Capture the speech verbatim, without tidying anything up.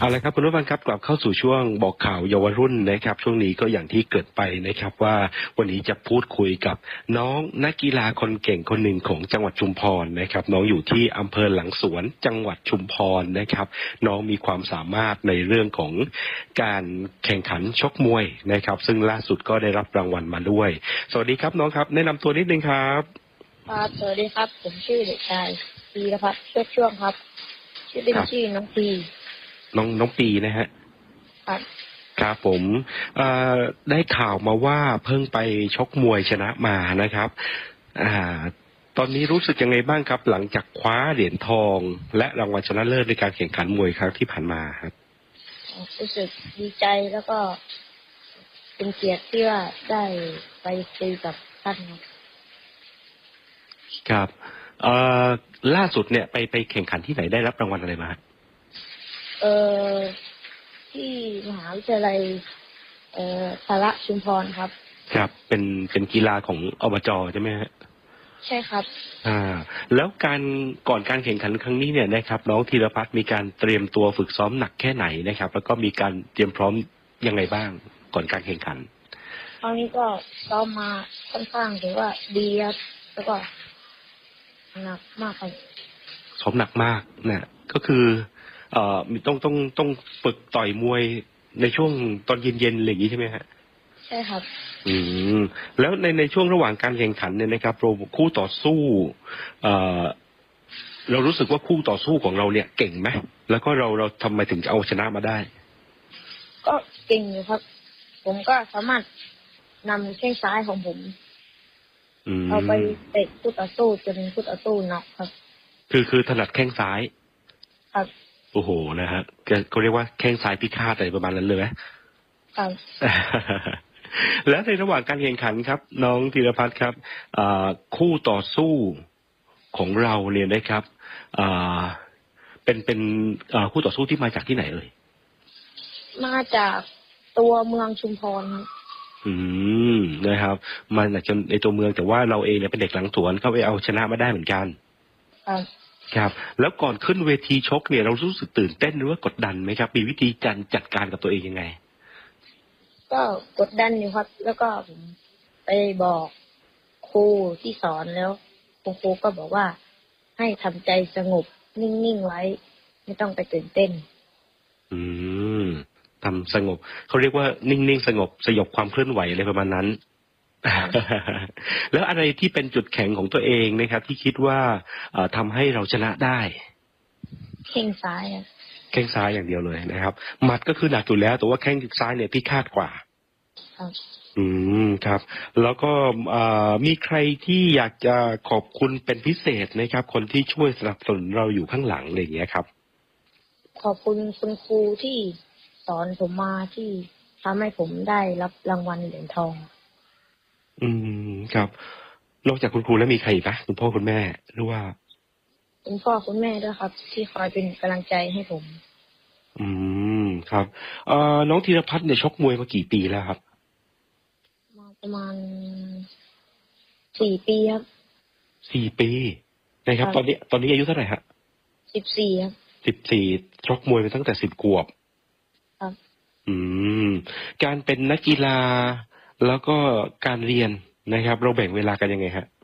เอาละครับคุณผู้ฟังครับกลับเข้าสู่ช่วงบอกข่าวเยาวรุ่นนะครับช่วงนี้ก็อย่างที่เกิดไปนะครับว่าวันนี้จะพูดคุยกับน้องนักกีฬาคนเก่งคนหนึ่งของจังหวัดชุมพรนะครับน้องอยู่ที่อำเภอหลังสวนจังหวัดชุมพรนะครับน้องมีความสามารถในเรื่องของการแข่งขันชกมวยนะครับซึ่งล่าสุดก็ได้รับรางวัลมาด้วยสวัสดีครับน้องครับแนะนำตัวนิดนึงครับครับสวัสดีครับผมชื่อเด็กชายปีรพัฒน์เชือกช่วงครับชื่อเล่นชื่อน้องปีน้องน้องปีนะฮะครับครับผมได้ข่าวมาว่าเพิ่งไปชกมวยชนะมานะครับอ่าตอนนี้รู้สึกยังไงบ้างครับหลังจากคว้าเหรียญทองและรางวัลชนะเลิศในการแข่งขันมวยครั้งที่ผ่านมาครับรู้สึกดีใจแล้วก็เป็นเกียรติที่ว่าได้ไปคุยกับท่านครับเอ่อล่าสุดเนี่ยไปไปแข่งขันที่ไหนได้รับรางวัลอะไรมาเอ่อที่มหาวิทยาลัยเอ่อสารชุมพรครับครับเป็นเป็นกีฬาของอบจ.ใช่ไหมฮะใช่ครับอ่าแล้วการก่อนการแข่งขันครั้งนี้เนี่ยนะครับน้องธีรพัฒน์มีการเตรียมตัวฝึกซ้อมหนักแค่ไหนนะครับแล้วก็มีการเตรียมพร้อมยังไงบ้างก่อนการแข่งขันครั้งนี้ก็ซ้อมมาค่อนข้างถือว่าดีครับแล้วก็หนักมากครับซ้อมหนักมากนะก็คือเอ่อต้องต้องต้องฝึกต่อยมวยในช่วงตอนเย็นๆอะไรอย่างนี้ใช่ไหมฮะใช่ครับอืมแล้วในในช่วงระหว่างการแข่งขันเนี่ยนะครับเราคู่ต่อสู้เอ่อเรารู้สึกว่าคู่ต่อสู้ของเราเนี่ยเก่งไหมแล้วก็เราเราทำไมถึงจะเอาชนะมาได้ก็เก่งอยู่ครับผมก็สามารถนำแข้งซ้ายของผมเอาไปเตะคู่ต่อสู้จนคู่ต่อสู้น็อกครับคือคือถนัดแข้งซ้ายครับโอ้โหนะฮะเขาเรียกว่าแข้งซ้ายพิฆาตอะไรประมาณนั้นเลยไหมครับแล้วในระหว่างการแข่งขันครับน้องธีรพัฒน์ครับคู่ต่อสู้ของเราเนี่ยนะครับเป็นเป็นคู่ต่อสู้ที่มาจากที่ไหนเอ่ยมาจากตัวเมืองชุมพรอืมนะครับมาจากในตัวเมืองแต่ว่าเราเองเนี่ยเป็นเด็กหลังสวนเข้าไปเอาชนะมาได้เหมือนกันครับครับแล้วก่อนขึ้นเวทีชกเนี่ยเรารู้สึกตื่นเต้นหรือว่ากดดันไหมครับมีวิธีการจัดการกับตัวเองยังไงก็กดดันอยู่ครับแล้วก็ผมไปบอกครูที่สอนแล้วคุณครูก็บอกว่าให้ทำใจสงบนิ่งๆไว้ไม่ต้องไปตื่นเต้นอืมทำสงบเขาเรียกว่านิ่งๆสงบสยบความเคลื่อนไหวอะไรประมาณนั้นแล้วอะไรที่เป็นจุดแข็งของตัวเองนะครับที่คิดว่าทำให้เราชนะได้แข้งซ้ายอะแข้งซ้ายอย่างเดียวเลยนะครับหมัดก็คือหนักอยู่แล้วแต่ว่าแข้งซ้ายเนี่ยพิฆาตกว่าครับอืมครับแล้วก็มีใครที่อยากจะขอบคุณเป็นพิเศษนะครับคนที่ช่วยสนับสนุนเราอยู่ข้างหลังอะไรอย่างเงี้ยครับขอบคุณคุณครูที่สอนผมมาที่ทำให้ผมได้รับรางวัลเหรียญทองอืมครับนอกจากคุณครูแล้วมีใครอีกนะคุณพ่อคุณแม่หรือว่าคุณพ่อคุณแม่ด้วยครับที่คอยเป็นกำลังใจให้ผมอืมครับเอ่อน้องธีรพัฒน์เนี่ยชกมวยมากี่ปีแล้วครับมาประมาณสี่ปีครับสี่ปีนะครับตอนนี้ตอนนี้อายุเท่าไหร่ฮะสิบสี่ครับสิบสี่ชกมวยมาตั้งแต่สิบขวบครับอืมการเป็นนักกีฬาแล้วก็การเรียนนะครับเราแบ่งเวลากันยังไงฮะ